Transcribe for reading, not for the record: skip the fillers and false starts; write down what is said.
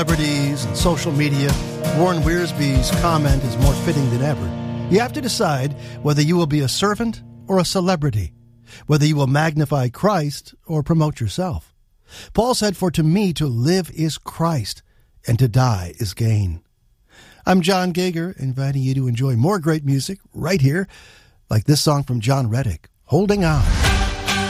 Celebrities and social media, Warren Wiersbe's comment is more fitting than ever. You have to decide whether you will be a servant or a celebrity, whether you will magnify Christ or promote yourself. Paul said, "For to me to live is Christ, and to die is gain." I'm John Gager, inviting you to enjoy more great music right here, like this song from John Reddick, "Holding On."